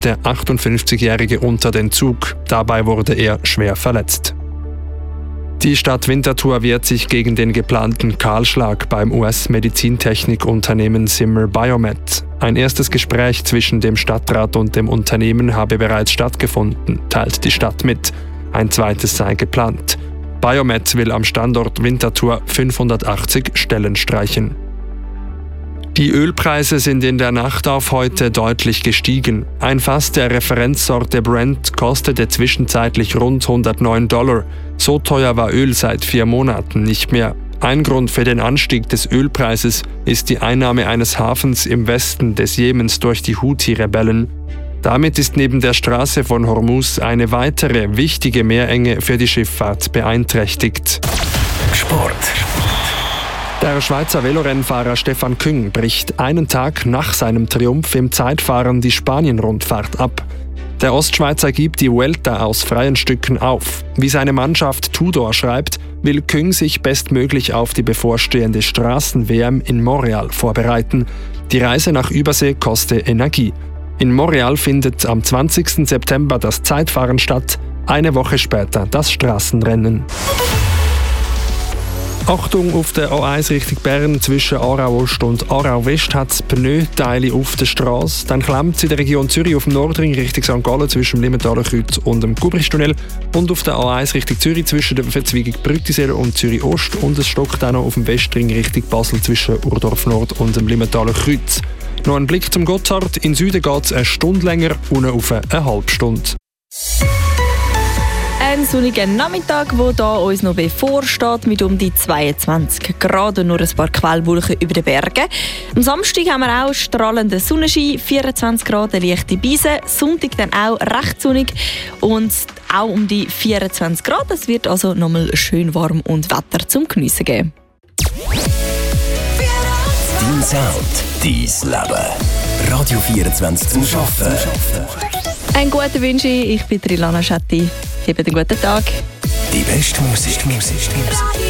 der 58-Jährige unter den Zug. Dabei wurde er schwer verletzt. Die Stadt Winterthur wehrt sich gegen den geplanten Kahlschlag beim US-Medizintechnikunternehmen Zimmer Biomet. Ein erstes Gespräch zwischen dem Stadtrat und dem Unternehmen habe bereits stattgefunden, teilt die Stadt mit. Ein zweites sei geplant. Biomet will am Standort Winterthur 580 Stellen streichen. Die Ölpreise sind in der Nacht auf heute deutlich gestiegen. Ein Fass der Referenzsorte Brent kostete zwischenzeitlich rund $109. So teuer war Öl seit 4 Monaten nicht mehr. Ein Grund für den Anstieg des Ölpreises ist die Einnahme eines Hafens im Westen des Jemens durch die Houthi-Rebellen. Damit ist neben der Straße von Hormuz eine weitere wichtige Meerenge für die Schifffahrt beeinträchtigt. Sport. Der Schweizer Velorennfahrer Stefan Küng bricht einen Tag nach seinem Triumph im Zeitfahren die Spanien-Rundfahrt ab. Der Ostschweizer gibt die Vuelta aus freien Stücken auf. Wie seine Mannschaft Tudor schreibt, will Küng sich bestmöglich auf die bevorstehende Straßen-WM in Montreal vorbereiten. Die Reise nach Übersee koste Energie. In Montreal findet am 20. September das Zeitfahren statt, eine Woche später das Straßenrennen. Achtung, auf der A1 Richtung Bern zwischen Aarau Ost und Aarau West hat es Pneuteile auf der Straße. Dann klemmt es in der Region Zürich auf dem Nordring Richtung St. Gallen zwischen dem Limmentaler Kreuz und dem Gubristunnel und auf der A1 Richtung Zürich zwischen der Verzweigung Brüttisee und Zürich Ost und es stockt auch noch auf dem Westring Richtung Basel zwischen Urdorf Nord und dem Limmentaler Kreuz. Noch ein Blick zum Gotthard. In Süden geht es eine Stunde länger, unten auf eine halbe Stunde. Ein sonniger Nachmittag, der da uns noch bevorsteht, mit um die 22 Grad und nur ein paar Quellwolken über den Bergen. Am Samstag haben wir auch strahlenden Sonnenschein, 24 Grad, eine leichte Beise. Sonntag dann auch recht sonnig und auch um die 24 Grad. Es wird also nochmal schön warm und Wetter zum Geniessen geben. Dein Sound, dein Leben. Radio 24 zum Arbeiten. Einen guten Wünsche, ich bin Rilana Schetti. Habt einen guten Tag. Die beste Musik.